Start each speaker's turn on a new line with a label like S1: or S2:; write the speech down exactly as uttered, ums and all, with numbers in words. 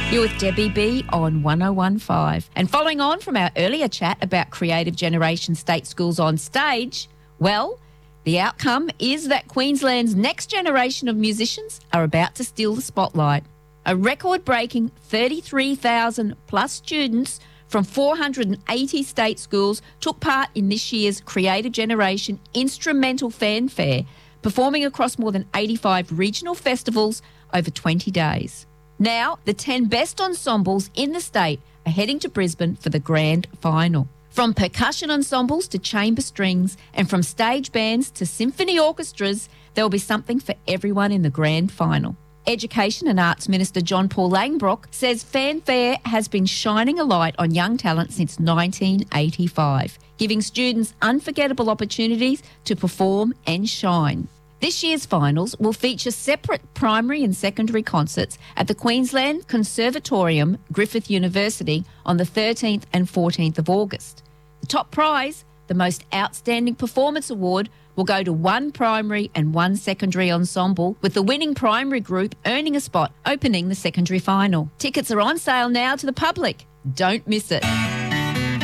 S1: You're with Debbie B on one oh one point five. And following on from our earlier chat about Creative Generation State Schools on Stage, well, the outcome is that Queensland's next generation of musicians are about to steal the spotlight. A record-breaking thirty-three thousand plus students from four hundred eighty state schools took part in this year's Creative Generation Instrumental Fanfare, performing across more than eighty-five regional festivals over twenty days. Now, the ten best ensembles in the state are heading to Brisbane for the grand final. From percussion ensembles to chamber strings and from stage bands to symphony orchestras, there will be something for everyone in the grand final. Education and Arts Minister John Paul Langbroek says Fanfare has been shining a light on young talent since nineteen eighty-five, giving students unforgettable opportunities to perform and shine. This year's finals will feature separate primary and secondary concerts at the Queensland Conservatorium, Griffith University, on the thirteenth and fourteenth of August. The top prize, the Most Outstanding Performance Award, will go to one primary and one secondary ensemble, with the winning primary group earning a spot opening the secondary final. Tickets are on sale now to the public. Don't miss it.